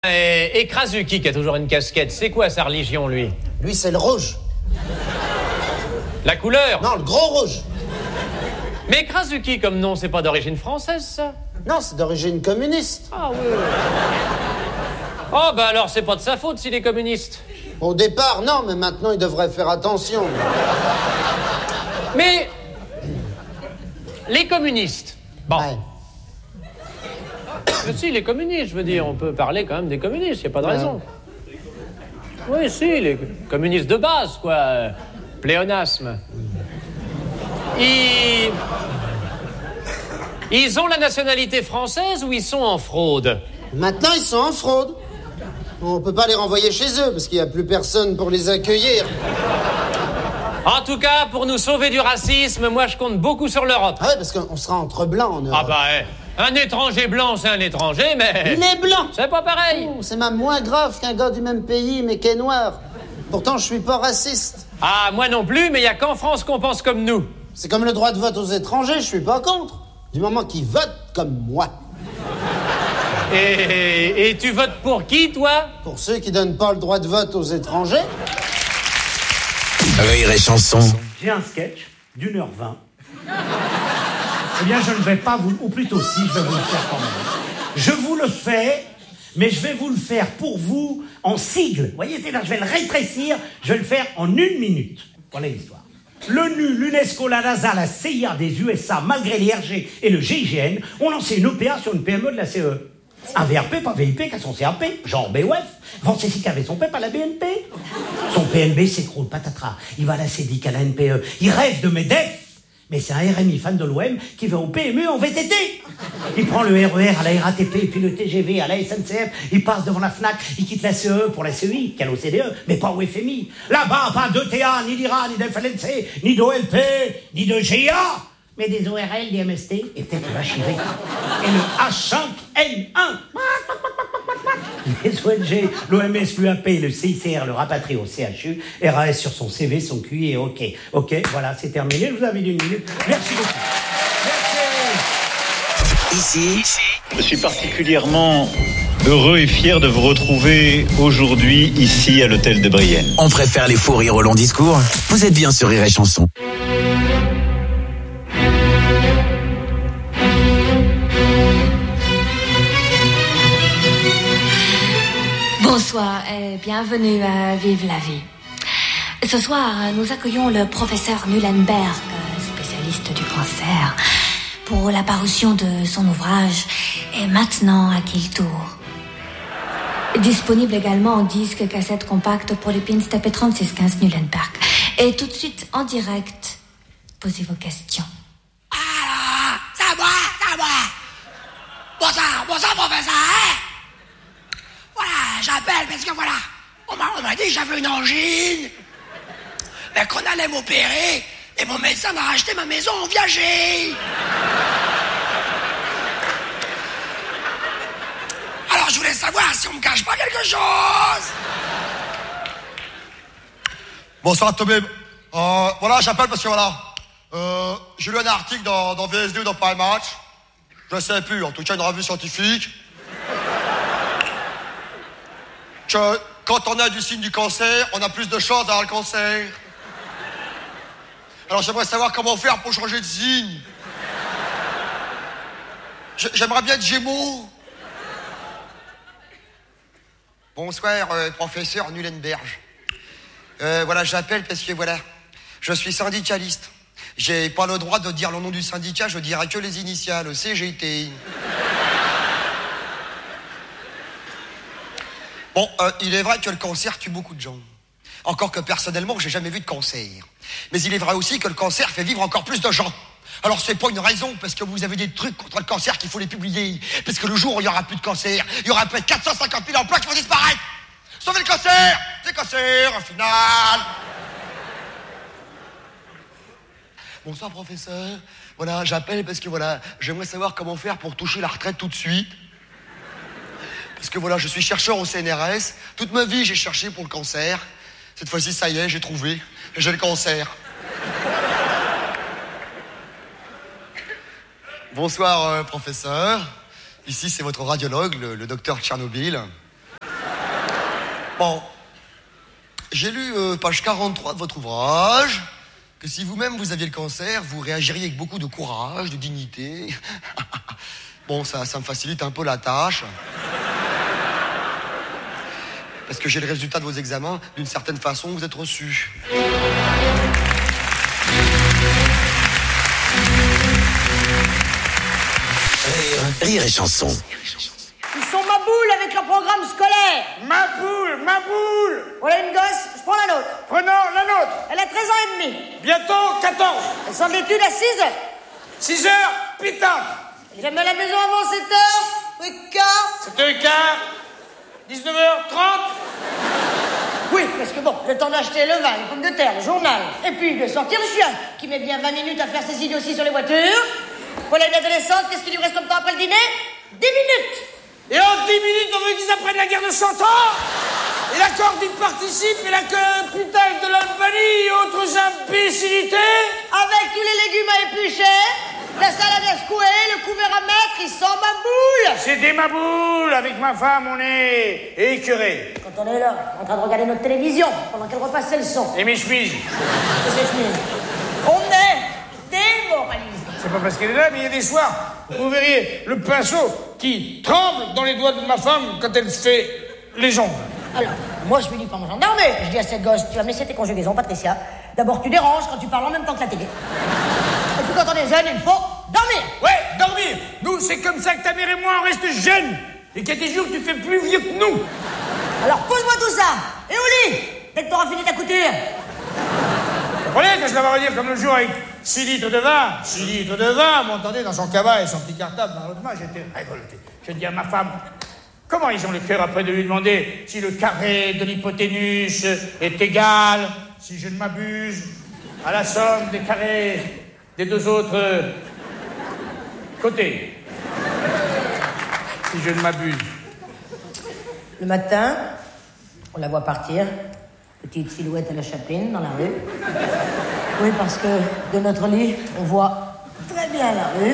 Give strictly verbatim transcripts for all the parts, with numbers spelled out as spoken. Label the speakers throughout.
Speaker 1: Et, et Krasuki qui a toujours une casquette, c'est quoi sa religion, lui?
Speaker 2: Lui, c'est le rouge.
Speaker 1: La couleur?
Speaker 2: Non, le gros rouge.
Speaker 1: Mais Krasuki, comme nom, c'est pas d'origine française, ça?
Speaker 2: Non, c'est d'origine communiste.
Speaker 1: Ah oui. Oh, bah alors c'est pas de sa faute s'il est communiste.
Speaker 2: Au départ, non, mais maintenant, il devrait faire attention.
Speaker 1: Mais... les communistes, bon...
Speaker 2: Ouais.
Speaker 1: Mais si, les communistes, je veux dire, on peut parler quand même des communistes, il n'y a pas de
Speaker 2: Ouais.
Speaker 1: raison. Oui, si, les communistes de base, quoi. euh, Pléonasme. Ils... Ils ont la nationalité française ou ils sont en fraude?
Speaker 2: Maintenant, ils sont en fraude. On peut pas les renvoyer chez eux, parce qu'il n'y a plus personne pour les accueillir.
Speaker 1: En tout cas, pour nous sauver du racisme, moi je compte beaucoup sur l'Europe.
Speaker 2: Ah ouais, parce qu'on sera entre blancs en Europe.
Speaker 1: Ah bah, eh, un étranger blanc, c'est un étranger, mais...
Speaker 2: Il est blanc.
Speaker 1: C'est pas pareil.
Speaker 2: Oh, c'est même moins grave qu'un gars du même pays, mais qui est noir. Pourtant, je suis pas raciste.
Speaker 1: Ah, moi non plus, mais il n'y a qu'en France qu'on pense comme nous.
Speaker 2: C'est comme le droit de vote aux étrangers, je suis pas contre. Du moment qu'ils votent comme moi.
Speaker 1: Et, et tu votes pour qui, toi?
Speaker 2: Pour ceux qui donnent pas le droit de vote aux étrangers.
Speaker 3: Rire et chanson.
Speaker 4: J'ai un sketch d'une heure vingt. Eh bien, je ne vais pas vous... Ou plutôt si, je vais vous le faire quand même. Je vous le fais, mais je vais vous le faire pour vous en sigle. Vous voyez, c'est là, je vais le rétrécir, je vais le faire en une minute. Voilà l'histoire. L'ONU, l'UNESCO, la NASA, la C I A des U S A, malgré les R G et le G I G N, ont lancé une O P A sur une P M E de la C E. Un V R P, pas V I P, qu'à son C A P, genre B O F. Vancésic avait son P E P à la B N P. Son P N B s'écroule, patatras. Il va à la C D I C, à la N P E. Il rêve de MEDEF. Mais c'est un R M I fan de l'O M qui va au P M U en V T T. Il prend le R E R à la R A T P, puis le T G V à la S N C F. Il passe devant la FNAC, il quitte la C E E pour la C E I, qui a l'O C D E, mais pas au F M I. Là-bas, pas d'E T A, ni d'I R A, ni d'F L N C, ni d'O L P, ni de G I A. Mais des O R L, des M S T, et peut-être le H I V. Et le H cinq N un. Les O N G, l'O M S, l'U A P, le C I C R, le rapatrie au C H U, R A S sur son C V, son Q I et OK. OK, voilà, c'est terminé, je vous avais d'une minute. Merci beaucoup. Merci.
Speaker 3: Ici,
Speaker 5: Je suis particulièrement heureux et fier de vous retrouver aujourd'hui ici à l'hôtel de Brienne.
Speaker 3: on préfère les faux rires au long discours. Vous êtes bien sur Rire et chanson.
Speaker 6: Bonsoir et bienvenue à Vive la vie. Ce soir, nous accueillons le professeur Muhlenberg, spécialiste du cancer, pour la parution de son ouvrage « Et maintenant, à qui le tour ?» Disponible également en disque, cassette compacte pour les pins tapés trente-six quinze Muhlenberg. Et tout de suite, en direct, posez vos questions.
Speaker 7: Alors, c'est à moi, c'est à moi. Bonsoir, bonsoir, professeur. Hein? Voilà, j'appelle parce que voilà, on m'a, on m'a dit que j'avais une angine, mais qu'on allait m'opérer, et mon médecin m'a racheté ma maison en viager. Alors je voulais savoir si on me cache pas quelque chose.
Speaker 8: Bonsoir Tobé. Euh, voilà, j'appelle parce que voilà, euh, j'ai lu un article dans, dans V S D ou dans Paris Match. Je ne sais plus, en tout cas une revue scientifique. Que quand on a du signe du cancer, on a plus de chances d'avoir le cancer. Alors j'aimerais savoir comment faire pour changer de signe. J'ai- J'aimerais bien être Gémeaux. Bonsoir, euh, professeur Muhlenberg. Euh, voilà, j'appelle parce que voilà, je suis syndicaliste. J'ai pas le droit de dire le nom du syndicat, je dirais que les initiales, C G T. Bon, euh, il est vrai que le cancer tue beaucoup de gens. Encore que personnellement, j'ai jamais vu de cancer. Mais il est vrai aussi que le cancer fait vivre encore plus de gens. Alors c'est pas une raison parce que vous avez des trucs contre le cancer qu'il faut les publier. Parce que le jour où il y aura plus de cancer, il y aura peut-être quatre cent cinquante mille emplois qui vont disparaître. Sauvez le cancer, c'est cancer, au final. Bonsoir professeur. Voilà, j'appelle parce que voilà, j'aimerais savoir comment faire pour toucher la retraite tout de suite. Parce que voilà, je suis chercheur au C N R S. Toute ma vie, j'ai cherché pour le cancer. Cette fois-ci, ça y est, j'ai trouvé. J'ai le cancer. Bonsoir, euh, professeur. Ici, c'est votre radiologue, le, le docteur Tchernobyl. Bon. J'ai lu, euh, page quarante-trois de votre ouvrage, que si vous-même vous aviez le cancer, vous réagiriez avec beaucoup de courage, de dignité. Bon, ça, ça me facilite un peu la tâche. Parce que j'ai le résultat de vos examens, d'une certaine façon, vous êtes reçus.
Speaker 3: Rire, rire et chanson.
Speaker 9: Ils sont ma boule avec leur programme scolaire.
Speaker 10: Ma boule, ma boule.
Speaker 9: Voilà une gosse, je prends la nôtre.
Speaker 10: Prenons la nôtre.
Speaker 9: Elle a treize ans et demi.
Speaker 10: Bientôt quatorze.
Speaker 9: Elle sort de l'étude à six heures.
Speaker 10: six heures, pitante.
Speaker 9: J'aime à la maison avant sept heures, huit quart.
Speaker 10: sept heures quinze, dix-neuf heures trente.
Speaker 9: Oui, parce que bon, le temps d'acheter le vin, les pommes de terre, le journal, et puis de sortir le chien, qui met bien vingt minutes à faire ses idioties sur les voitures. Voilà une adolescente, qu'est-ce qu'il lui reste comme temps après le dîner? dix minutes.
Speaker 10: Et en dix minutes, on veut qu'ils apprennent la guerre de cent ans. Et la corde y participe, et la capitale de l'Albanie, et autres imbécilités.
Speaker 9: Avec tous les légumes à éplucher, la salade à secouer, le couvert à mettre, il sent ma boule.
Speaker 10: C'est des maboules. Avec ma femme, on est écœurés.
Speaker 9: Quand on est là, en train de regarder notre télévision, pendant qu'elle repasse ses leçons.
Speaker 10: Et mes chemises.
Speaker 9: Et ses chemises. On est démoralisés.
Speaker 10: C'est pas parce qu'elle est là, mais il y a des soirs, vous verriez le pinceau qui tremble dans les doigts de ma femme quand elle fait les ongles.
Speaker 9: Alors, moi je finis par me gendarmer. Je dis à cette gosse, tu vas me laisser tes conjugaisons, Patricia. D'abord tu déranges quand tu parles en même temps que la télé. Et puis quand on est jeune, il faut dormir.
Speaker 10: Ouais, dormir. Nous, c'est comme ça que ta mère et moi, on reste jeunes. Et qu'il y a des jours que tu fais plus vieux que nous.
Speaker 9: Alors pose-moi tout ça. Et au lit, dès que t'auras fini ta couture.
Speaker 10: Vous comprenez que je la vais redire comme le jour avec six litres de vin. six litres de vin, m'entendez, dans son cabas et son petit cartable dans l'autre main, j'étais révolté. Je dis à ma femme, comment ils ont le cœur après de lui demander si le carré de l'hypoténuse est égal, si je ne m'abuse, à la somme des carrés des deux autres côtés. Si je ne m'abuse.
Speaker 9: Le matin, on la voit partir, petite silhouette à la Chaplin dans la rue. Oui, parce que de notre lit, on voit très bien la rue.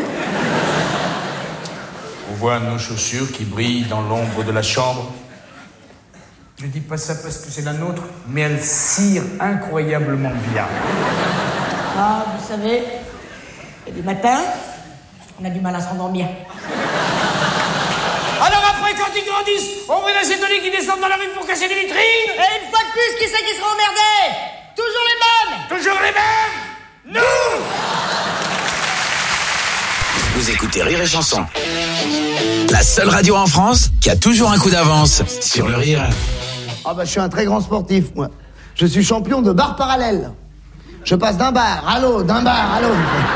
Speaker 10: On voit nos chaussures qui brillent dans l'ombre de la chambre. Je dis pas ça parce que c'est la nôtre, mais elle cire incroyablement bien.
Speaker 9: Ah, vous savez, et du matin, on a du mal à se rendormir.
Speaker 10: Alors après, quand ils grandissent, on voit les étoilés qui descendent dans la rue pour casser des vitrines.
Speaker 9: Et une fois de plus, qui c'est qui sera emmerdé? Toujours les mêmes.
Speaker 10: Toujours les mêmes. Nous.
Speaker 3: Vous écoutez Rire et Chanson. La seule radio en France qui a toujours un coup d'avance sur le rire.
Speaker 2: Ah bah je suis un très grand sportif, moi. Je suis champion de bar parallèle. Je passe d'un bar à l'autre, d'un bar à l'autre.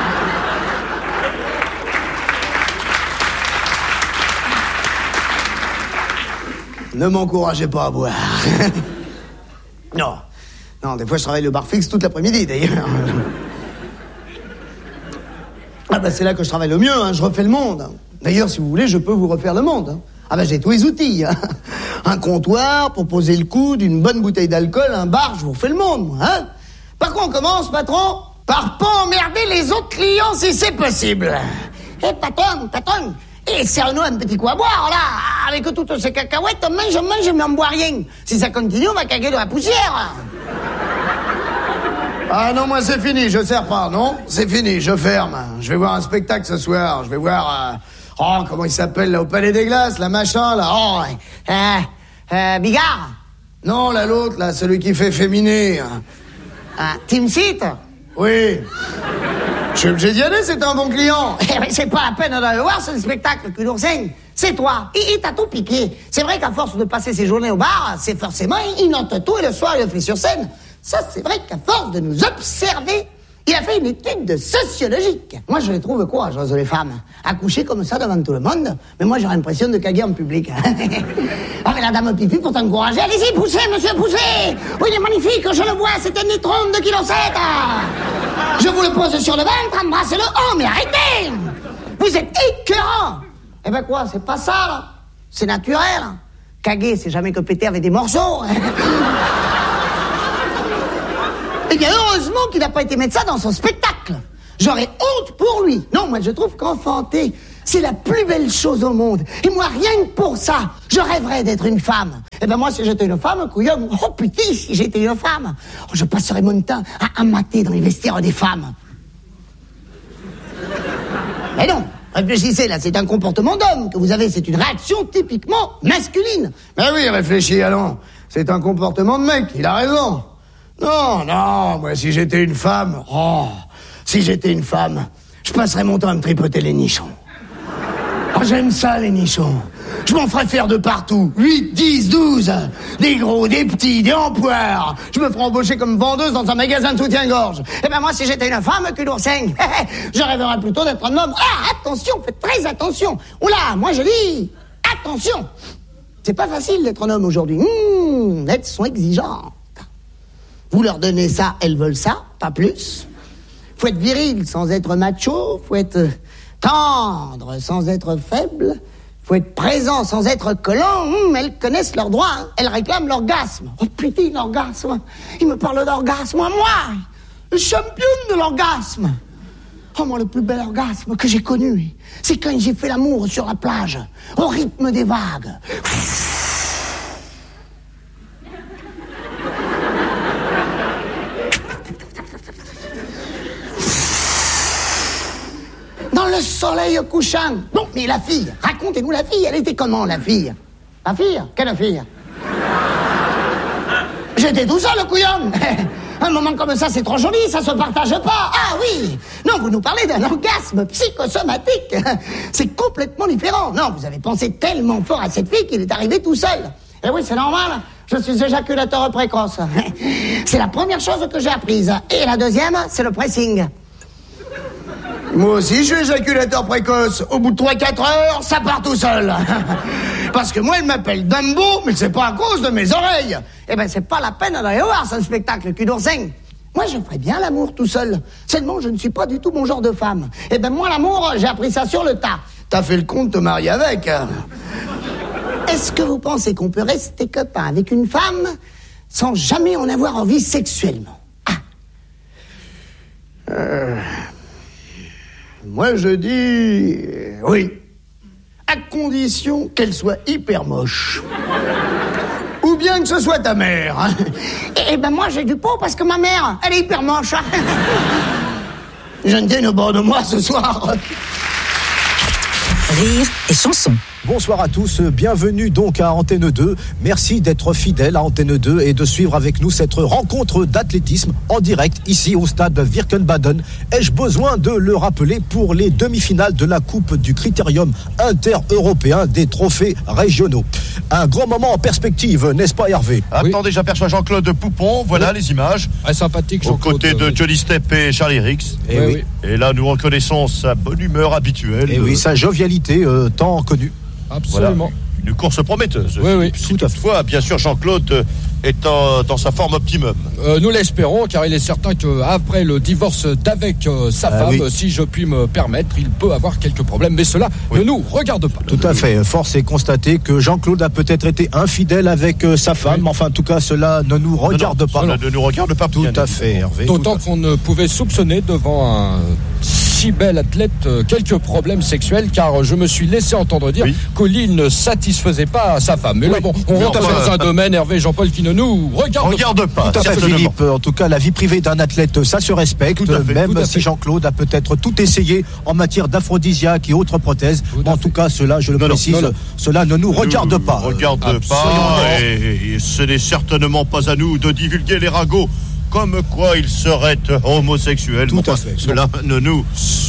Speaker 2: Ne m'encouragez pas à boire. Non. Non, des fois je travaille le bar fixe toute l'après-midi, d'ailleurs. Ah bah c'est là que je travaille le mieux, hein. Je refais le monde. D'ailleurs, si vous voulez, je peux vous refaire le monde. Ah bah j'ai tous les outils. Hein. Un comptoir pour poser le coude, une bonne bouteille d'alcool, un bar, je vous refais le monde, moi. Hein. Par quoi on commence, patron? Par pas emmerder les autres clients si c'est possible. Eh, patron, patron, et serre-nous un petit coup à boire, là. Avec toutes ces cacahuètes, on mange, on mange, mais on boit rien. Si ça continue, on va caguer de la poussière. Ah non, moi c'est fini, je sers pas, non? C'est fini, je ferme. Je vais voir un spectacle ce soir, je vais voir... Euh... Oh, comment il s'appelle, là, au Palais des Glaces, la machin, là. Oh, euh, euh, Bigard? Non, là, l'autre, là, celui qui fait féminer. Ah, Team Seat? Oui. Je suis obligé d'y aller, c'est un bon client. Eh ben, c'est pas la peine d'aller voir, c'est le spectacle que l'oursin. C'est toi. Il, il t'a tout piqué. C'est vrai qu'à force de passer ses journées au bar, c'est forcément, il note tout et le soir, il le fait sur scène. Ça, c'est vrai qu'à force de nous observer, il a fait une étude de sociologique. Moi, je les trouve courageuses, les femmes. Accoucher comme ça devant tout le monde. Mais moi, j'ai l'impression de caguer en public. Ah, mais la dame pipi, pour t'encourager, allez-y, poussez, monsieur, poussez. Oui, il est magnifique, je le vois, c'est un nitron de deux virgule sept kilos. Je vous le pose sur le ventre, embrassez-le. Oh, mais arrêtez. Vous êtes écœurant. Eh ben quoi, c'est pas ça, là. C'est naturel. Caguer, c'est jamais que péter avec des morceaux. Eh bien, heureusement qu'il n'a pas été mettre ça dans son spectacle. J'aurais honte pour lui. Non, moi, je trouve qu'enfanter C'est la plus belle chose au monde. Et moi, rien que pour ça, je rêverais d'être une femme. Eh ben moi, si j'étais une femme, couillon, oh putain, si j'étais une femme, oh, je passerais mon temps à, à mater dans les vestiaires des femmes. Mais non, réfléchissez, là, c'est un comportement d'homme que vous avez, c'est une réaction typiquement masculine. Mais oui, réfléchis, allons, c'est un comportement de mec, il a raison. Non, non, moi, si j'étais une femme, oh, si j'étais une femme, je passerais mon temps à me tripoter les nichons. Oh, j'aime ça, les nichons. Je m'en ferais faire de partout. huit, dix, douze. Des gros, des petits, des empoires. Je me ferais embaucher comme vendeuse dans un magasin de soutien-gorge. Eh ben moi, si j'étais une femme, cul d'oursingue, je rêverais plutôt d'être un homme. Ah, attention, faites très attention. Oula, moi je dis, attention. C'est pas facile d'être un homme aujourd'hui. Mmh, elles sont exigeantes. Vous leur donnez ça, elles veulent ça, pas plus. Faut être viril sans être macho, faut être tendre sans être faible, faut être présent sans être collant. Hum, elles connaissent leurs droits, hein. Elles réclament l'orgasme. Oh putain, l'orgasme. Il me parle d'orgasme, moi, le champion de l'orgasme. Oh, moi, le plus bel orgasme que j'ai connu, c'est quand j'ai fait l'amour sur la plage, au rythme des vagues. Dans le soleil couchant. Bon, mais la fille, racontez-nous la fille. Elle était comment, la fille? La fille? Quelle fille? J'étais tout seul, le couillon. Un moment comme ça, c'est trop joli, ça se partage pas. Ah oui. Non, vous nous parlez d'un orgasme psychosomatique. C'est complètement différent. Non, vous avez pensé tellement fort à cette fille qu'il est arrivé tout seul. Et oui, c'est normal. Je suis éjaculateur précoce. C'est la première chose que j'ai apprise. Et la deuxième, c'est le pressing. Moi aussi, je suis éjaculateur précoce. Au bout de trois quatre heures, ça part tout seul. Parce que moi, elle m'appelle Dumbo, mais c'est pas à cause de mes oreilles. Eh ben, c'est pas la peine d'aller voir ce spectacle, cul d'oursingue. Moi, je ferais bien l'amour tout seul. Seulement, je ne suis pas du tout mon genre de femme. Eh ben, moi, l'amour, j'ai appris ça sur le tas. T'as fait le con de te marier avec. Est-ce que vous pensez qu'on peut rester copain avec une femme sans jamais en avoir envie sexuellement? Ah. Euh... Moi, je dis oui, à condition qu'elle soit hyper moche. Ou bien que ce soit ta mère. Hein. Eh ben moi, j'ai du pot parce que ma mère, elle est hyper moche. Je ne tiens au bord de moi ce soir.
Speaker 11: Rire et chanson. Bonsoir à tous, bienvenue donc à Antenne deux. Merci d'être fidèles à Antenne deux et de suivre avec nous cette rencontre d'athlétisme en direct ici au stade Wirkenbaden. Ai-je besoin de le rappeler pour les demi-finales de la Coupe du Critérium inter-européen des trophées régionaux. Un grand moment en perspective, n'est-ce pas Hervé?
Speaker 12: Attendez, oui. J'aperçois Jean-Claude Poupon, voilà oui. Les images.
Speaker 13: Très sympathique
Speaker 12: Jean-Claude. Aux côtés de Johnny Stepp et Charlie Rix.
Speaker 11: Et, oui. Oui.
Speaker 12: Et là, nous reconnaissons sa bonne humeur habituelle.
Speaker 11: Et oui, sa jovialité euh, tant connue.
Speaker 13: Absolument.
Speaker 12: Voilà. Une course prometteuse.
Speaker 13: Oui, oui,
Speaker 12: si tout à fait. Toutefois, bien sûr, Jean-Claude est en, dans sa forme optimum.
Speaker 13: Euh, nous l'espérons, car il est certain qu'après le divorce d'avec euh, sa ah, femme, oui. si je puis me permettre, il peut avoir quelques problèmes. Mais cela oui. ne nous regarde pas.
Speaker 11: Tout à fait. Force est constatée que Jean-Claude a peut-être été infidèle avec euh, sa femme. Oui. Enfin, en tout cas, cela ne nous regarde
Speaker 12: non, non,
Speaker 11: pas.
Speaker 12: Cela ne nous regarde pas.
Speaker 11: Tout à fait, Hervé.
Speaker 13: D'autant qu'on ne pouvait soupçonner devant un si bel athlète euh, quelques problèmes sexuels, car je me suis laissé entendre dire oui. que l'île ne satisfaisait pas sa femme. Mais oui. là, bon, on rentre dans un domaine, Hervé, Jean-Paul, qui ne nous regarde,
Speaker 12: regarde pas.
Speaker 11: Tout à fait, Philippe. En tout cas, la vie privée d'un athlète, ça se respecte, tout fait, même si Jean-Claude a peut-être tout essayé en matière d'aphrodisiaque et autres prothèses. Tout en tout cas, cela, je le non, précise, non, non. cela ne nous regarde
Speaker 12: nous
Speaker 11: pas.
Speaker 12: Regarde Absolument. pas, et, et ce n'est certainement pas à nous de divulguer les ragots comme quoi il serait homosexuel.
Speaker 11: Tout
Speaker 12: enfin,
Speaker 11: à fait.
Speaker 12: Cela ne nous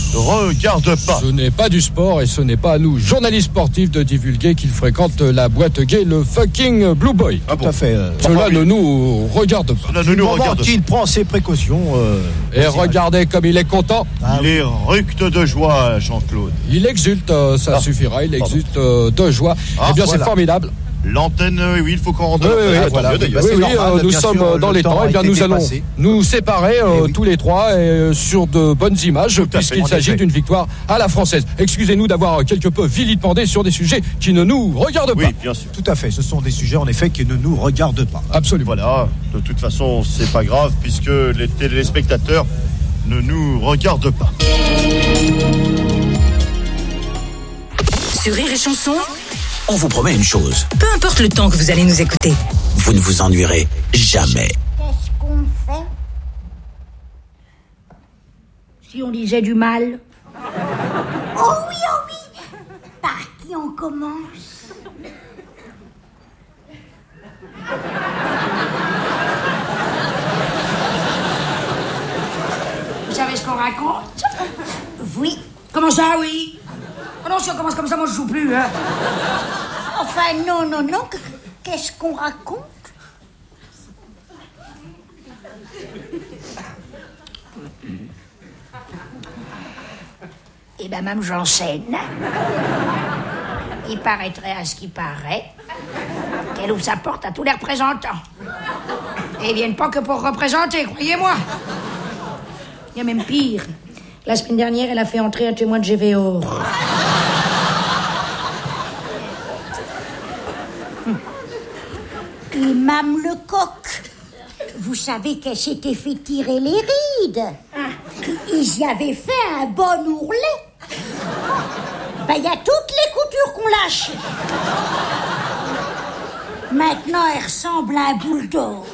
Speaker 12: regarde pas.
Speaker 13: Ce n'est pas du sport et ce n'est pas à nous, journalistes sportifs, de divulguer qu'il fréquente la boîte gay, le fucking Blue Boy.
Speaker 11: Ah bon. Tout à fait. Euh,
Speaker 13: Cela enfin, ne oui. nous regarde pas.
Speaker 12: Cela ne nous regarde pas.
Speaker 11: Il prend ses précautions. Euh,
Speaker 13: et regardez comme il est content.
Speaker 12: Ah, il oui. est ructe de joie, Jean-Claude.
Speaker 13: Il exulte, euh, ça ah. suffira, il exulte euh, de joie. Ah, eh bien, voilà. C'est formidable.
Speaker 12: L'antenne, oui, il faut qu'on rentre.
Speaker 13: Oui, oui, oui, voilà, oui, oui, normal, euh, nous sommes sûr, dans les temps. temps. Eh bien, nous allons passé. nous séparer euh, oui. tous les trois et, euh, sur de bonnes images, puisqu'il s'agit d'une victoire à la française. Excusez-nous d'avoir quelque peu vilipendé sur des sujets qui ne nous regardent
Speaker 12: oui,
Speaker 13: pas.
Speaker 12: Bien sûr.
Speaker 11: Tout à fait. Ce sont des sujets, en effet, qui ne nous regardent pas.
Speaker 13: Absolument.
Speaker 12: Voilà. De toute façon, c'est pas grave, puisque les téléspectateurs ne nous regardent pas.
Speaker 14: Sur Rire et Chanson,
Speaker 3: On vous promet une chose.
Speaker 14: peu importe le temps que vous allez nous écouter.
Speaker 3: Vous ne vous ennuierez jamais.
Speaker 9: Qu'est-ce qu'on fait?
Speaker 15: Si on disait du mal.
Speaker 9: Oh oui, oh oui. Par qui on commence?
Speaker 15: Vous savez ce qu'on raconte?
Speaker 9: Oui.
Speaker 15: Comment ça, oui? Oh non, si on commence comme ça, moi je joue plus, hein.
Speaker 9: Enfin, non, non, non. Qu'est-ce qu'on raconte?
Speaker 15: Eh ben, même j'enseigne. Il paraîtrait à ce qui paraît qu'elle ouvre sa porte à tous les représentants. Et ils viennent pas que pour représenter, croyez-moi. Il y a même pire. La semaine dernière, elle a fait entrer un témoin de G V O.
Speaker 9: Et Mme Lecoq, vous savez qu'elle s'était fait tirer les rides. Ils y avaient fait un bon ourlet. Ben, il y a toutes les coutures qu'on lâche. Maintenant, elle ressemble à un bulldog.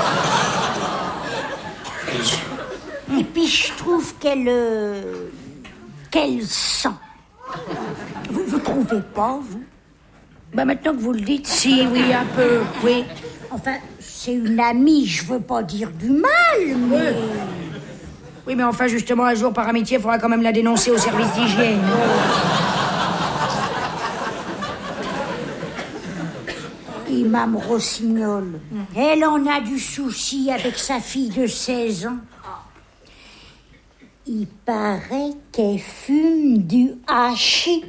Speaker 9: Et puis, je trouve qu'elle... euh, qu'elle sent. Vous, vous trouvez pas, vous?
Speaker 15: Ben, maintenant que vous le dites, si, oui, un peu, oui.
Speaker 9: Enfin, c'est une amie, je veux pas dire du mal, mais...
Speaker 15: Oui, mais enfin, justement, un jour, par amitié, il faudra quand même la dénoncer au service d'hygiène.
Speaker 9: Et Mme Rossignol, elle en a du souci avec sa fille de seize ans. Il paraît qu'elle fume du hachis.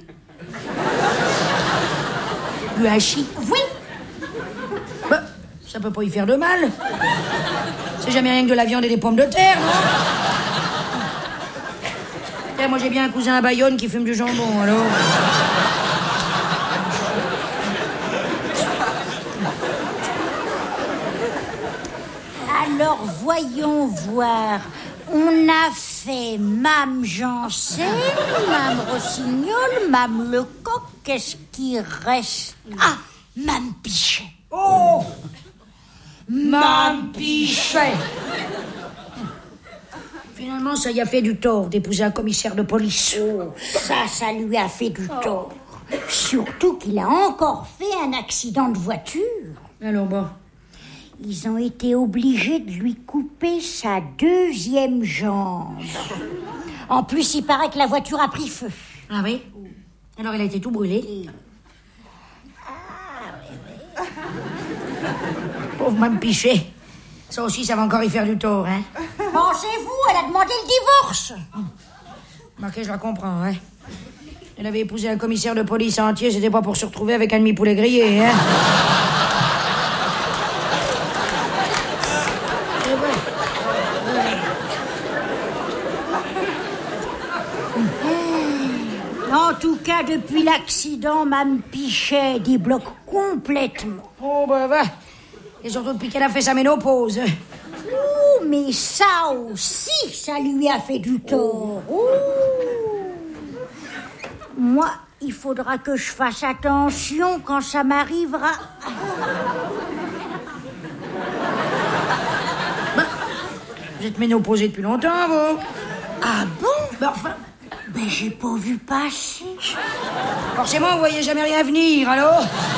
Speaker 15: Du hachis?
Speaker 9: Oui.
Speaker 15: Ben, ça peut pas y faire de mal. C'est jamais rien que de la viande et des pommes de terre, non? Tiens, moi j'ai bien un cousin à Bayonne qui fume du jambon, alors.
Speaker 9: Alors voyons voir. On a fait Mme Janssen, Mme Rossignol, Mme Lecoq. Qu'est-ce qui reste? Ah, Mme Pichet.
Speaker 15: Oh, Mme Pichet. Finalement, ça y a fait du tort d'épouser un commissaire de police.
Speaker 9: Oh, ça, ça lui a fait du tort. Surtout qu'il a encore fait un accident de voiture.
Speaker 15: Alors bon.
Speaker 9: Ils ont été obligés de lui couper sa deuxième jambe. En plus, il paraît que la voiture a pris feu.
Speaker 15: Ah oui? Alors, il a été tout brûlé. Pauvre Mme Pichet. Ça aussi, ça va encore y faire du tort, hein?
Speaker 9: Pensez-vous, elle a demandé le divorce.
Speaker 15: Marqué, je la comprends, hein? Elle avait épousé un commissaire de police entier, c'était pas pour se retrouver avec un demi-poulet grillé, hein?
Speaker 9: En tout cas, depuis l'accident, Mme Pichet débloque complètement.
Speaker 15: Oh, bah, va. Et surtout depuis qu'elle a fait sa ménopause.
Speaker 9: Oh, mais ça aussi, ça lui a fait du tort. Oh. Moi, il faudra que je fasse attention quand ça m'arrivera.
Speaker 15: Bah, vous êtes ménopausée depuis longtemps, vous?
Speaker 9: Ah bon?
Speaker 15: Bah, enfin...
Speaker 9: Ben, j'ai pas vu passer.
Speaker 15: Forcément, vous voyez jamais rien venir, alors?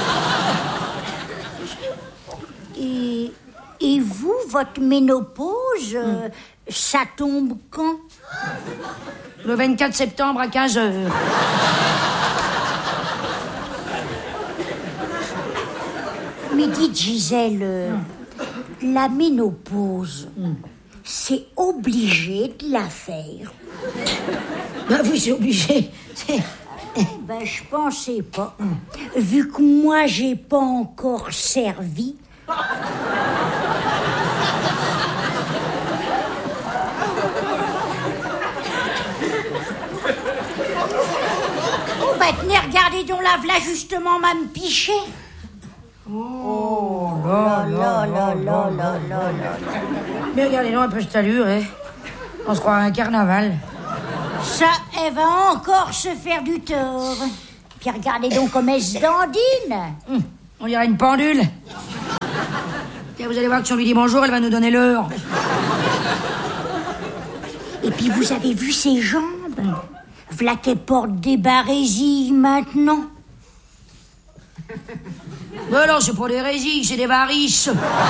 Speaker 9: Et, et vous, votre ménopause, euh, ça tombe quand?
Speaker 15: Le vingt-quatre septembre à quinze heures.
Speaker 9: Mais dites, Gisèle, euh, la ménopause, c'est obligé de la faire.
Speaker 15: Ben oui, c'est obligé. C'est...
Speaker 9: Ben, je pensais pas. Vu que moi, j'ai pas encore servi. Oh, ben, tenez, regardez donc là, voilà justement Mme Pichet.
Speaker 15: Oh, là, là, là, là, là, là, là. Mais regardez donc un peu cette allure, hein. On se croit à un carnaval.
Speaker 9: Ça, elle va encore se faire du tort.
Speaker 15: Puis regardez donc comme elle se dandine.
Speaker 9: Hum, on dirait une pendule. Tiens, vous allez voir que si on lui dit bonjour, elle va nous donner l'heure.
Speaker 15: Et puis vous avez vu ses jambes? V'là qu'elle porte des barésilles maintenant.
Speaker 9: Ben non, c'est pas des résilles, c'est des varices.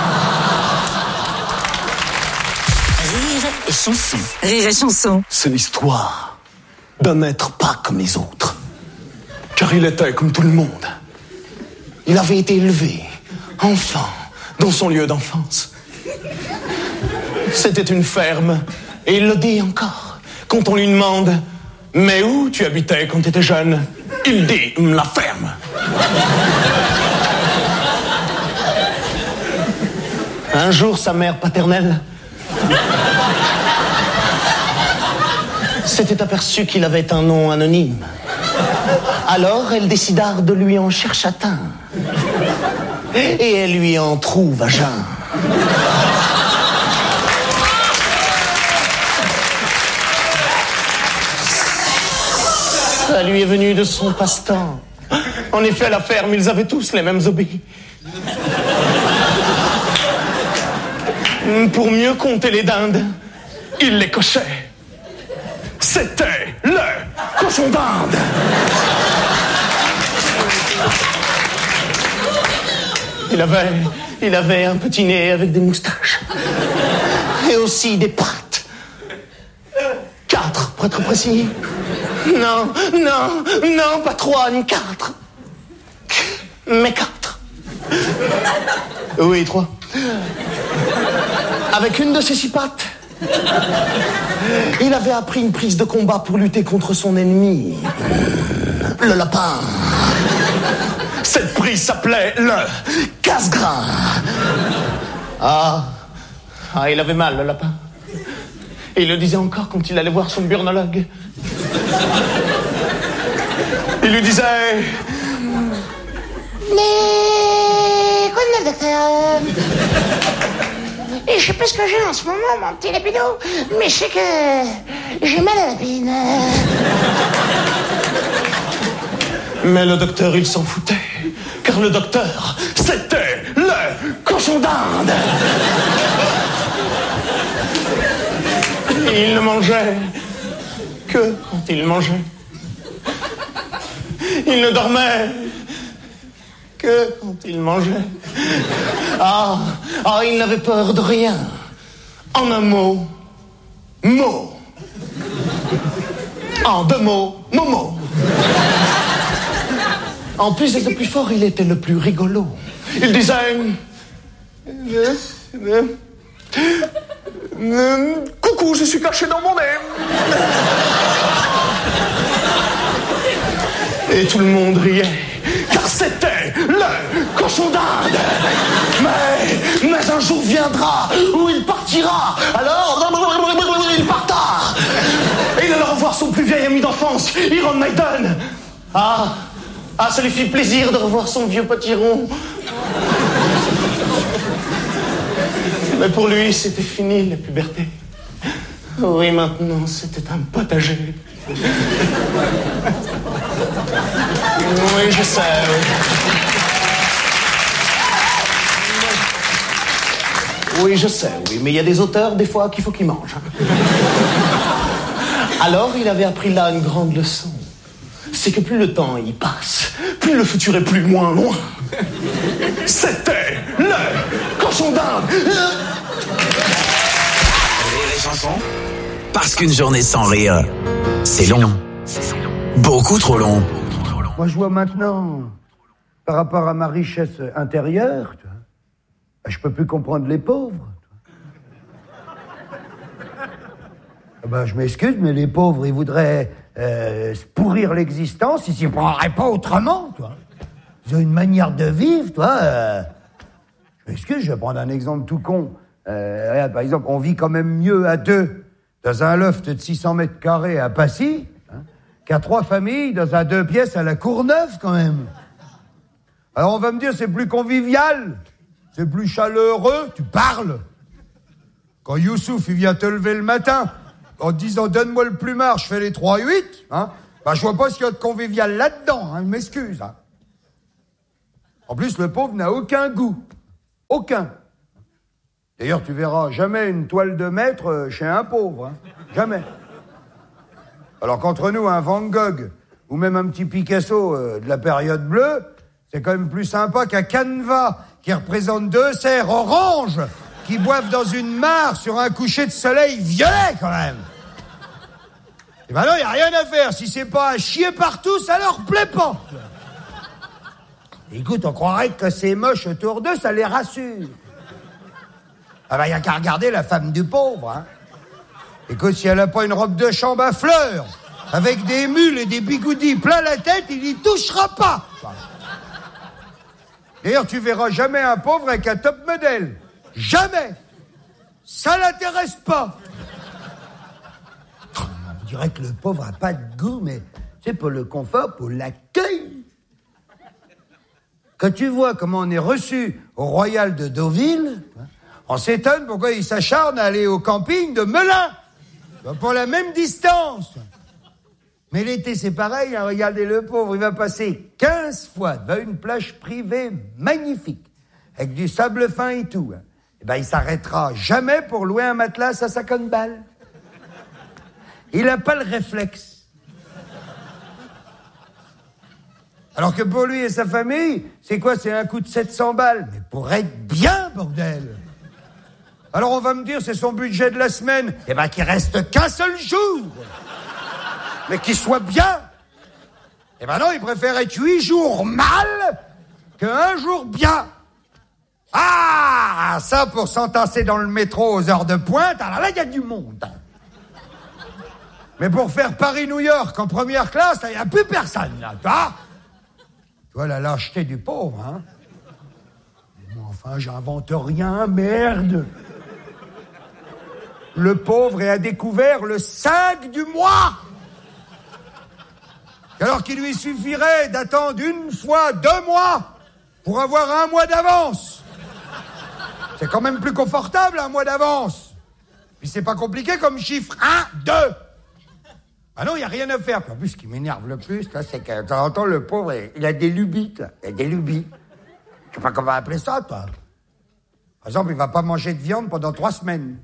Speaker 14: Rire et chanson. Rire et chanson.
Speaker 16: C'est l'histoire d'un être pas comme les autres. Car il était comme tout le monde. Il avait été élevé, enfant, dans son lieu d'enfance. C'était une ferme, et il le dit encore. Quand on lui demande « Mais où tu habitais quand tu étais jeune ?» Il dit « La ferme ». Un jour, sa mère paternelle s'était aperçue qu'il avait un nom anonyme. Alors, elle décida de lui en chercher un. Et elle lui en trouve à jeun. Ça lui est venu de son passe-temps. En effet, à la ferme, ils avaient tous les mêmes hobbies. Pour mieux compter les dindes, il les cochait. C'était le cochon d'Inde. Il avait, il avait un petit nez avec des moustaches. Et aussi des pattes. Quatre, pour être précis. Non, non, non, pas trois, ni quatre. Mais quatre. Oui, trois. Avec une de ses six pattes, il avait appris une prise de combat pour lutter contre son ennemi, le lapin. Cette prise s'appelait le casse-grain. Ah, ah, il avait mal, le lapin. Et il le disait encore quand il allait voir son burnologue. Il lui disait...
Speaker 15: Mais... Quoi de neuf, docteur? Et je sais pas ce que j'ai en ce moment, mon petit lapido, mais je sais que j'ai mal à la pine.
Speaker 16: Mais le docteur, il s'en foutait. Car le docteur, c'était le cochon d'Inde. Il ne mangeait que quand il mangeait. Il ne dormait que quand il mangeait. Ah, ah, il n'avait peur de rien. En un mot, mot. En deux mots, momo. En plus d'être le plus fort, il était le plus rigolo. Il disait... Euh, euh, euh, coucou, je suis caché dans mon nez. Et tout le monde riait, car c'était le cochon d'Inde. Mais, mais un jour viendra où il partira. Alors, il parta. Et il allait revoir son plus vieil ami d'enfance, Iron Maiden. Ah, ah, ça lui fit plaisir de revoir son vieux potiron. Mais pour lui, c'était fini, la puberté. Oui, maintenant, c'était un potager. Oui, je sais, oui. Oui, je sais, oui, mais il y a des auteurs, des fois, qu'il faut qu'ils mangent. Alors, il avait appris là une grande leçon. C'est que plus le temps y passe, plus le futur est plus loin, loin. C'était le cochon d'Inde.
Speaker 3: Rire et chanson. Parce qu'une journée sans rire, c'est long. Beaucoup trop long.
Speaker 17: Moi, je vois maintenant, par rapport à ma richesse intérieure, tu vois, je peux plus comprendre les pauvres. Ah ben, je m'excuse, mais les pauvres, ils voudraient euh, se pourrir l'existence, ils s'y prendraient pas autrement, tu vois. Ils ont une manière de vivre, tu vois. Euh, je m'excuse, je vais prendre un exemple tout con. Euh, regarde, par exemple, on vit quand même mieux à deux dans un loft de six cents mètres carrés à Passy, hein, qu'à trois familles dans un deux pièces à la Courneuve, quand même. Alors on va me dire, c'est plus convivial, c'est plus chaleureux, tu parles. Quand Youssouf, il vient te lever le matin, en te disant, donne-moi le plumard, je fais les trois huit, hein, Bah, je vois pas ce qu'il y a de convivial là-dedans, hein, je m'excuse. Hein. En plus, le pauvre n'a aucun goût. Aucun. D'ailleurs, tu verras jamais une toile de maître chez un pauvre. Hein. Jamais. Alors qu'entre nous, un Van Gogh, ou même un petit Picasso euh, de la période bleue, c'est quand même plus sympa qu'un canevas qui représente deux cerfs oranges qui boivent dans une mare sur un coucher de soleil violet, quand même. Et ben non, il n'y a rien à faire. Si c'est pas à chier partout, ça leur plaît pas. Écoute, on croirait que c'est moche autour d'eux, ça les rassure. Ah ben, il n'y a qu'à regarder la femme du pauvre, hein. Écoute, si elle n'a pas une robe de chambre à fleurs, avec des mules et des bigoudis plein la tête, il y touchera pas. D'ailleurs, tu verras jamais un pauvre avec un top modèle. Jamais. Ça l'intéresse pas. On dirait que le pauvre a pas de goût, mais c'est pour le confort, pour l'accueil. Quand tu vois comment on est reçu au Royal de Deauville, on s'étonne pourquoi il s'acharne à aller au camping de Melun, pour la même distance. Mais l'été, c'est pareil, hein, regardez le pauvre, il va passer quinze fois devant une plage privée magnifique, avec du sable fin et tout. Hein. Et ben, il s'arrêtera jamais pour louer un matelas à cinquante balles. Il n'a pas le réflexe. Alors que pour lui et sa famille, c'est quoi? C'est un coup de sept cents balles. Mais pour être bien, bordel. Alors on va me dire, c'est son budget de la semaine. Eh ben, qu'il reste qu'un seul jour. Mais qu'il soit bien. Eh ben non, il préfère être huit jours mal qu'un jour bien. Ah, ça, pour s'entasser dans le métro aux heures de pointe, alors là, il y a du monde. Mais pour faire Paris-New York en première classe, il n'y a plus personne, là, tu vois. Tu vois la lâcheté du pauvre, hein. Mais enfin, j'invente rien, merde. Le pauvre est à découvert le cinq du mois. Alors qu'il lui suffirait d'attendre une fois deux mois pour avoir un mois d'avance. C'est quand même plus confortable, un mois d'avance. Puis c'est pas compliqué comme chiffre. Un, deux. Ah non, il n'y a rien à faire. En plus, ce qui m'énerve le plus, là, c'est que de temps en temps, le pauvre, il a des lubies. Toi. Il a des lubies. Je sais pas comment appeler ça, toi. Par exemple, il va pas manger de viande pendant trois semaines.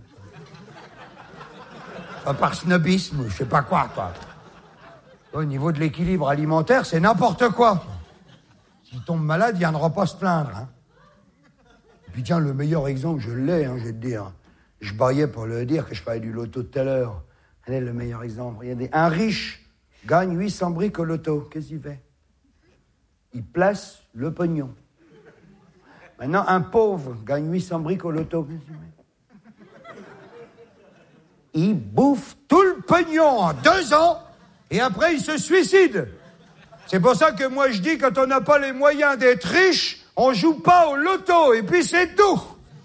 Speaker 17: Pas par snobisme, je sais pas quoi, toi. Au niveau de l'équilibre alimentaire, c'est n'importe quoi. S'il tombe malade, il viendra pas se plaindre. Hein. Et puis tiens, le meilleur exemple, je l'ai, hein, je vais te dire. Je baillais pour le dire que je parlais du loto tout à l'heure. Quel est le meilleur exemple? Regardez, un riche gagne huit cents briques au loto. Qu'est-ce qu'il fait? Il place le pognon. Maintenant, un pauvre gagne huit cents briques au loto. Qu'est-ce qu'il fait? Il bouffe tout le pognon en deux ans et après il se suicide. C'est pour ça que moi je dis, quand on n'a pas les moyens d'être riche, on joue pas au loto et puis c'est tout.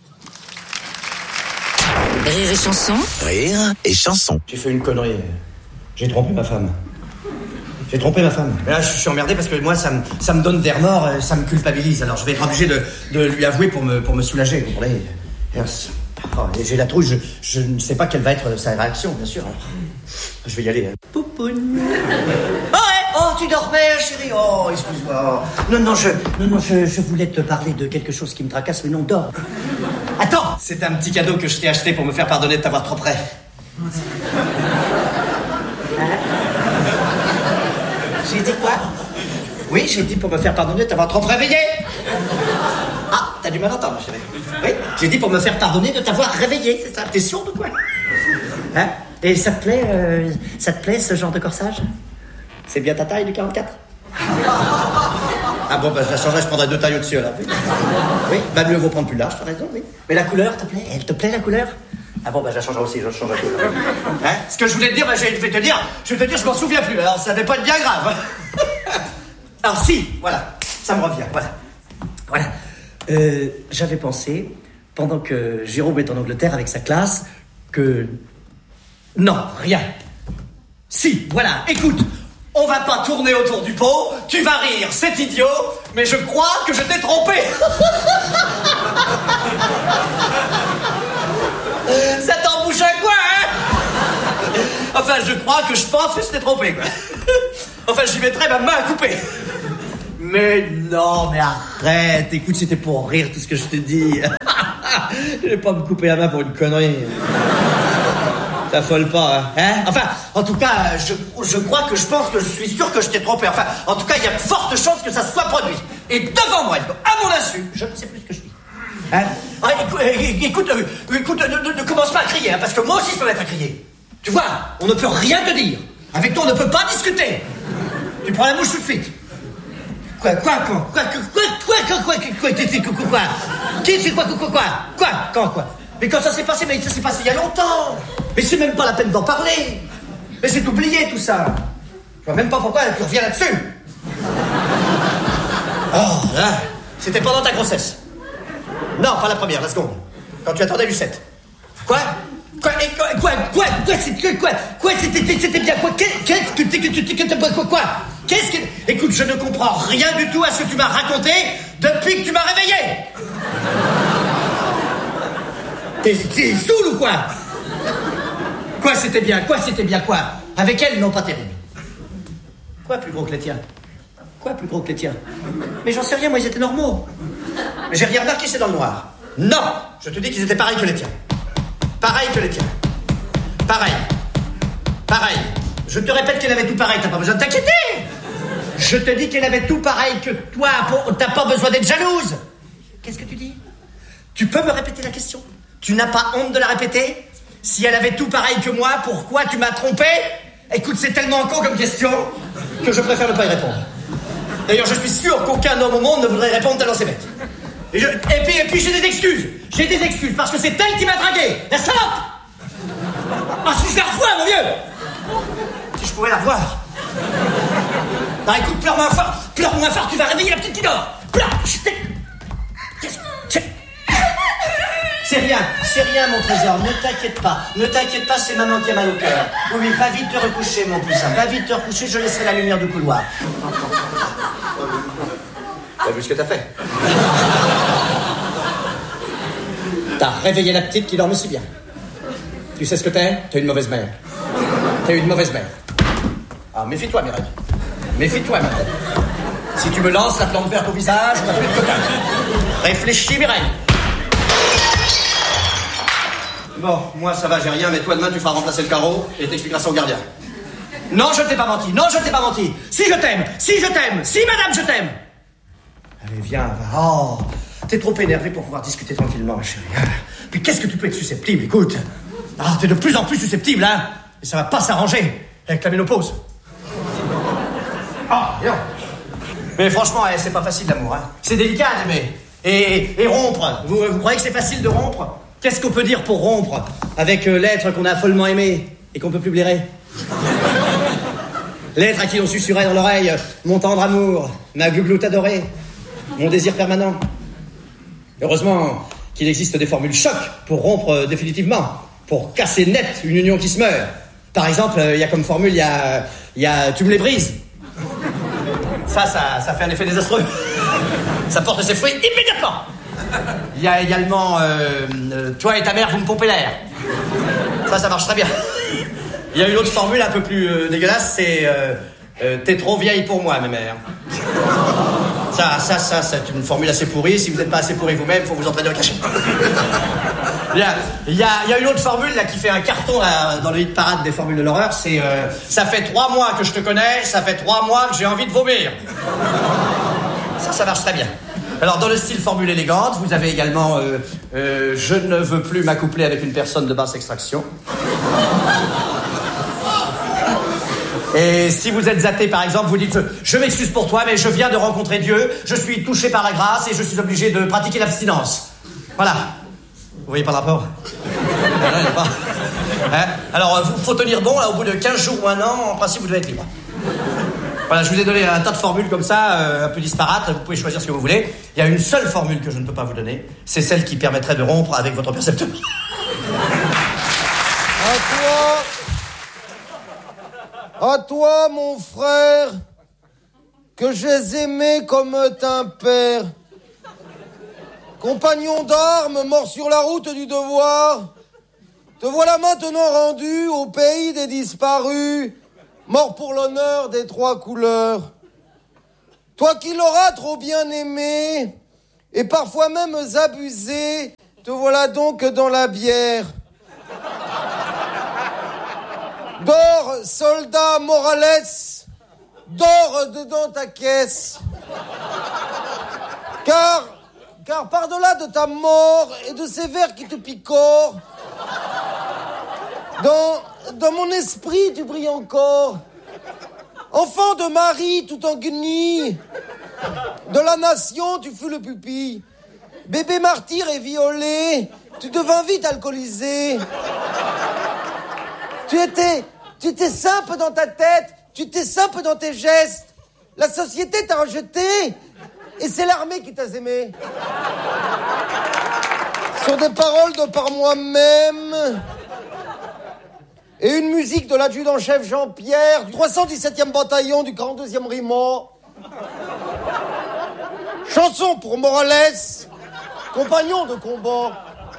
Speaker 14: Rire et chanson.
Speaker 3: Rire et chanson.
Speaker 18: J'ai fait une connerie. J'ai trompé ma femme. J'ai trompé ma femme. Mais là, je suis emmerdé parce que moi, ça me, ça me donne des remords, ça me culpabilise. Alors, je vais être obligé de, de lui avouer pour me, pour me soulager. Vous comprenez? Yes. Oh, j'ai la trouille, je, je ne sais pas quelle va être sa réaction, bien sûr. Je vais y aller. Poupoune.
Speaker 15: Oh, ouais. Oh, tu dormais, chérie.
Speaker 18: Oh, excuse-moi. Non, non, je, non, non, je, je voulais te parler de quelque chose qui me tracasse, mais non, dors. Attends, c'est un petit cadeau que je t'ai acheté pour me faire pardonner de t'avoir trop près. J'ai dit quoi? Oui, j'ai dit pour me faire pardonner de t'avoir trop réveillé. Ah, t'as du mal à entendre, chérie. Oui, j'ai dit pour me faire pardonner de t'avoir réveillé, c'est ça? T'es sourde ou quoi? Hein? Et ça te plaît, euh, ça te plaît ce genre de corsage? C'est bien ta taille du quarante-quatre? Ah bon, bah je la changerai, je prendrai deux tailles au-dessus alors. Oui, oui, bah mieux vaut prendre plus large, t'as raison, oui. Mais la couleur te plaît? Elle te plaît la couleur? Ah bon, bah je la changerai aussi, je change la couleur. Hein? Ce que je voulais te dire, bah je vais te dire, je vais te dire, je m'en souviens plus, alors ça devait pas être bien grave. Alors si, voilà, ça me revient, voilà. Voilà. Euh, j'avais pensé, pendant que Jérôme est en Angleterre avec sa classe, que... Non, rien. Si, voilà, écoute, on va pas tourner autour du pot, tu vas rire, c'est idiot, mais je crois que je t'ai trompé. Ça t'embouche à quoi, hein? Enfin, je crois que je pense que je t'ai trompé, quoi. Enfin, j'y mettrais ma main à couper. Mais non, mais arrête. Écoute, c'était pour rire tout ce que je te dis. Je vais pas me couper la main pour une connerie. T'affole pas, hein? Enfin, en tout cas, je, je crois que je pense que je suis sûr que je t'ai trompé. Enfin, en tout cas, il y a de fortes chances que ça se soit produit. Et devant moi, à mon insu, je ne sais plus ce que je dis. Hein? Ah, écoute, écoute, euh, écoute ne, ne, ne commence pas à crier, hein, parce que moi aussi je peux mettre à crier. Tu vois, on ne peut rien te dire. Avec toi, on ne peut pas discuter. Tu prends la mouche tout de suite. Quoi, quoi, quoi, quoi, quoi, quoi, quoi, quoi, quoi, quoi, quoi, qui, c'est quoi, quoi, quoi, quoi, quand, quoi. Mais quand ça s'est passé, mais ça s'est passé il y a longtemps. Mais c'est même pas la peine d'en parler. Mais c'est oublié tout ça. Je vois même pas pourquoi tu reviens là-dessus. Oh, là, c'était pendant ta grossesse. Non, pas la première, la seconde. Quand tu attendais Lucette. Quoi? Quoi? Quoi? Quoi? Quoi? Quoi? C'était quoi? Quoi? C'était, c'était bien quoi? Qu'est-ce que tu, que tu, quoi? Quoi? Qu'est-ce que... Écoute, je ne comprends rien du tout à ce que tu m'as raconté depuis que tu m'as réveillé. T'es, t'es saoul ou quoi? Quoi, c'était bien? Quoi, c'était bien quoi? Avec elle, non, pas terrible. Quoi, plus gros que les tiens? Quoi, plus gros que les tiens? Mais j'en sais rien, moi, ils étaient normaux. Mais j'ai rien remarqué, c'est dans le noir. Non, je te dis qu'ils étaient pareils que les tiens. Pareils que les tiens. Pareil. Pareil. Je te répète qu'elle avait tout pareil, t'as pas besoin de t'inquiéter. Je te dis qu'elle avait tout pareil que toi, t'as pas besoin d'être jalouse. Qu'est-ce que tu dis? Tu peux me répéter la question? Tu n'as pas honte de la répéter? Si elle avait tout pareil que moi, pourquoi tu m'as trompé? Écoute, c'est tellement con comme question que je préfère ne pas y répondre. D'ailleurs, je suis sûr qu'aucun homme au monde ne voudrait répondre tellement c'est bête. Et, je, et puis, et puis j'ai des excuses. J'ai des excuses parce que c'est elle qui m'a dragué. La salope. Ah, si je la revois, mon vieux. Si je pouvais la revoir. Ah, écoute, pleure-moi fort. Pleure-moi fort, tu vas réveiller la petite qui dort. Pleure. Qu'est-ce que... C'est rien, c'est rien, mon trésor. Ne t'inquiète pas. Ne t'inquiète pas, c'est maman qui a mal au cœur. Oui, va vite te recoucher, mon poussin. Va vite te recoucher, je laisserai la lumière du couloir. T'as vu ce que t'as fait? T'as réveillé la petite qui dormait si bien. Tu sais ce que t'es? T'es une mauvaise mère. T'es une mauvaise mère. Ah, méfie-toi, Mireille. Méfie-toi, Mireille. Si tu me lances la plante verte au visage, on n'a plus de coquin. Réfléchis, Mireille. Bon, moi ça va, j'ai rien, mais toi demain tu feras remplacer le carreau et t'expliqueras ça au gardien. Non, je ne t'ai pas menti, non, je ne t'ai pas menti. Si je t'aime, si je t'aime, si madame je t'aime. Allez, viens, va. Oh, t'es trop énervé pour pouvoir discuter tranquillement, ma chérie. Puis qu'est-ce que tu peux être susceptible, écoute. Ah, t'es de plus en plus susceptible, hein. Et ça va pas s'arranger avec la ménopause. Ah, oh, non. Mais franchement, eh, c'est pas facile l'amour, hein. C'est délicat d'aimer. Et, et rompre, vous, vous croyez que c'est facile de rompre? Qu'est-ce qu'on peut dire pour rompre avec euh, l'être qu'on a follement aimé et qu'on peut plus blairer? L'être à qui on susurrait dans l'oreille mon tendre amour, ma glougloute adorée, mon désir permanent. Heureusement qu'il existe des formules choc pour rompre euh, définitivement, pour casser net une union qui se meurt. Par exemple, il euh, y a comme formule, il y a, y a tu me les brises. Ça, ça, ça fait un effet désastreux. Ça porte ses fruits immédiatement. Il y a également euh, euh, toi et ta mère, vous me pompez l'air. Ça, ça marche très bien. Il y a une autre formule un peu plus euh, dégueulasse, c'est euh, euh, t'es trop vieille pour moi, ma mère. Ça, ça, ça, c'est une formule assez pourrie. Si vous n'êtes pas assez pourri vous-même, il faut vous entraîner au cachet. Il y a, il y a, il y a une autre formule là qui fait un carton là, dans le hit parade des formules de l'horreur. C'est euh, ça fait trois mois que je te connais, ça fait trois mois que j'ai envie de vomir. Ça, ça marche très bien. Alors, dans le style formule élégante, vous avez également euh, euh, je ne veux plus m'accoupler avec une personne de basse extraction. Et si vous êtes athée, par exemple, vous dites je m'excuse pour toi, mais je viens de rencontrer Dieu, je suis touché par la grâce et je suis obligé de pratiquer l'abstinence. Voilà. Vous voyez pas le rapport? Voilà, il y a pas. Hein? Alors, il faut tenir bon, là, au bout de quinze jours ou un an, en principe, vous devez être libre. Voilà, je vous ai donné un tas de formules comme ça, euh, un peu disparates, vous pouvez choisir ce que vous voulez. Il y a une seule formule que je ne peux pas vous donner, c'est celle qui permettrait de rompre avec votre percepteur.
Speaker 19: À toi, à toi, mon frère, que j'ai aimé comme un père, compagnon d'armes, mort sur la route du devoir, te voilà maintenant rendu au pays des disparus, mort pour l'honneur des trois couleurs. Toi qui l'auras trop bien aimé, et parfois même abusé, te voilà donc dans la bière. Dors, soldat Morales, dors dedans ta caisse. Car, car par-delà de ta mort et de ces vers qui te picorent, dans, dans mon esprit tu brilles encore. Enfant de Marie tout en guenille, de la nation tu fus le pupille. Bébé martyr et violé, tu devins vite alcoolisé. Tu étais, tu étais simple dans ta tête, tu étais simple dans tes gestes. La société t'a rejeté et c'est l'armée qui t'a aimé. Sur des paroles de par moi-même et une musique de l'adjudant-chef Jean-Pierre du trois cent dix-septième bataillon du quarante-deuxième riment. Chanson pour Morales, compagnon de combat.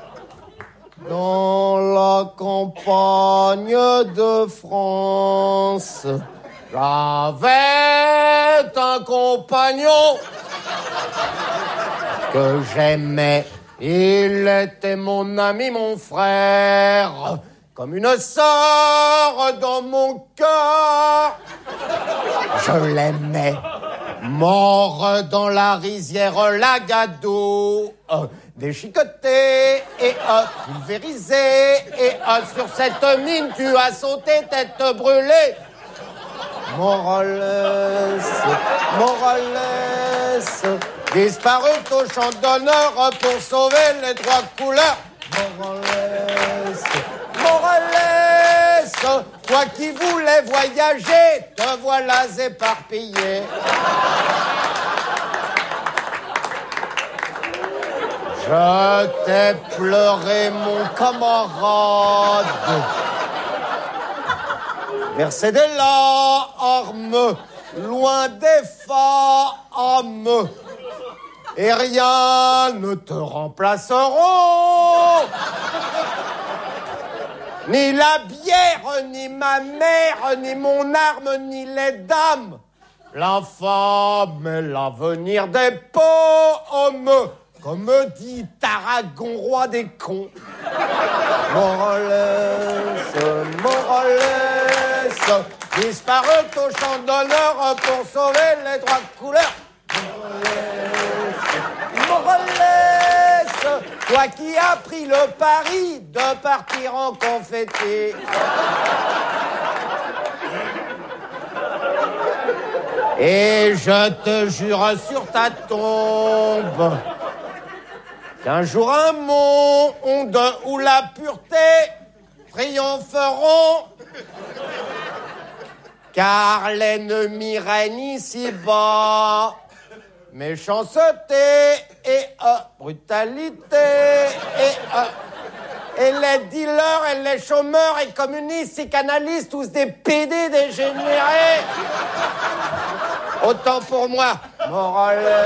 Speaker 19: Dans la campagne de France, j'avais un compagnon que j'aimais. Il était mon ami, mon frère, comme une sœur dans mon cœur. Je l'aimais. Mort dans la rizière Lagado, euh, déchiqueté et euh, pulvérisé, et euh, sur cette mine tu as sauté tête brûlée. Morales, Morales, disparu au champ d'honneur pour sauver les trois couleurs. Morales, Morales, toi qui voulais voyager, te voilà éparpillé. Je t'ai pleuré, mon camarade, versé des larmes, loin des femmes, et rien ne te remplaceront. Ni la bière, ni ma mère, ni mon arme, ni les dames. La femme est l'avenir des pommes, comme dit Tarragon, roi des cons. Morales, Morales, disparu au champ d'honneur pour sauver les trois couleurs. Morales, Morales, toi qui as pris le pari de partir en confetti. Et je te jure sur ta tombe qu'un jour un monde où la pureté triompheront, car l'ennemi règne ici-bas. Méchanceté et euh, brutalité et euh, et les dealers et les chômeurs et communistes et canalistes, tous des pédés dégénérés. Autant pour moi, Morales.